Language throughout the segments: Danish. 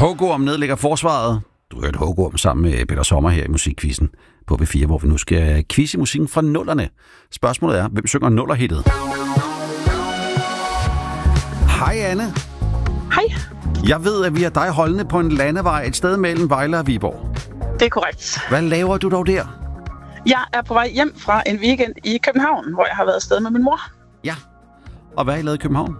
Hugorm nedlægger forsvaret. Du hørte Hugorm sammen med Peter Sommer her i Musikquizzen på B4, hvor vi nu skal quizze musikken fra nullerne. Spørgsmålet er, hvem synger nullerhittet? Hej Anne. Hej. Jeg ved, at vi har dig holdende på en landevej et sted mellem Vejle og Viborg. Det er korrekt. Hvad laver du dog der? Jeg er på vej hjem fra en weekend i København, hvor jeg har været afsted med min mor. Ja. Og hvad har I lavet i København?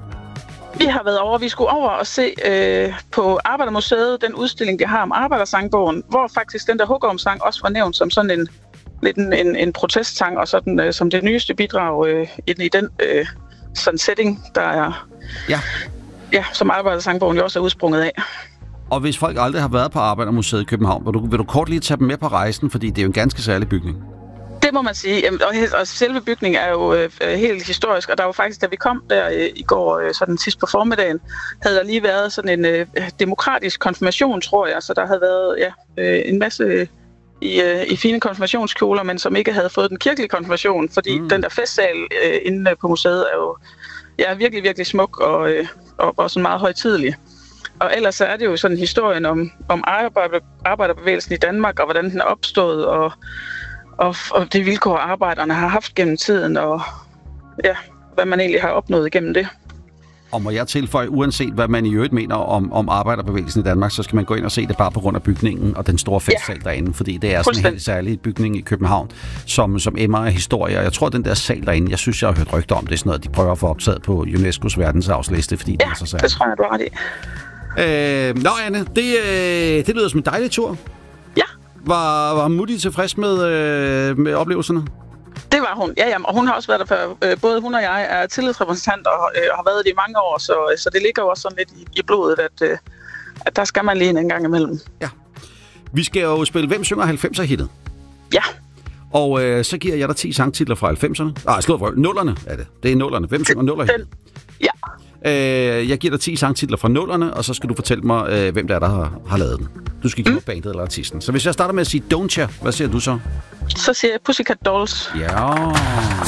Vi skulle over og se på Arbejdermuseet, den udstilling, de har om Arbejdersangbogen, hvor faktisk den der Hugorm-sang også var nævnt som sådan en protestsang, og sådan som det nyeste bidrag i den sådan setting, der er, ja, som Arbejdersangbogen jo også er udsprunget af. Og hvis folk aldrig har været på Arbejdermuseet i København, vil du kort lige tage dem med på rejsen, fordi det er jo en ganske særlig bygning. Det må man sige, og selve bygningen er jo helt historisk, og der var faktisk, da vi kom der i går, sådan sidst på formiddagen, havde der lige været sådan en demokratisk konfirmation, tror jeg, så der havde været en masse i fine konfirmationskjoler, men som ikke havde fået den kirkelige konfirmation, fordi den der festsal inde på museet er jo virkelig, virkelig smuk og sådan meget højtidelig. Og ellers er det jo sådan historien om arbejderbevægelsen i Danmark, og hvordan den er opstået, og det vilkår, arbejderne har haft gennem tiden, og hvad man egentlig har opnået gennem det. Og må jeg tilføje, uanset hvad man i øvrigt mener om arbejderbevægelsen i Danmark, så skal man gå ind og se det bare på grund af bygningen og den store festsal derinde, fordi det er sådan en helt særlig bygning i København, som emmer af historie. Jeg tror, den der sal derinde, jeg synes, jeg har hørt rygter om, det er sådan noget, de prøver at få optaget på UNESCO's verdensarvsliste, fordi det er så særligt. Det tror jeg, du har ret i. Nå, Anne, det lyder som en dejlig tur. Ja. Var Mutti tilfreds med oplevelserne? Det var hun, ja, og hun har også været der før. Både hun og jeg er tillidsrepræsentant og har været det i mange år, så det ligger jo også sådan lidt i blodet, at der skal man lige en gang imellem. Ja. Vi skal jo spille Hvem synger 90'er-hittet? Ja. Og så giver jeg dig 10 sangtitler fra 90'erne. Slå fra nullerne er det. Det er nullerne. Hvem synger nuller-hittet? Ja. Jeg giver dig 10 sangtitler fra nullerne, og så skal du fortælle mig, hvem der har lavet den. Du skal give mig bandet eller artisten. Så hvis jeg starter med at sige Don't Ya, hvad siger du så? Så siger jeg Pussycat Dolls. Ja.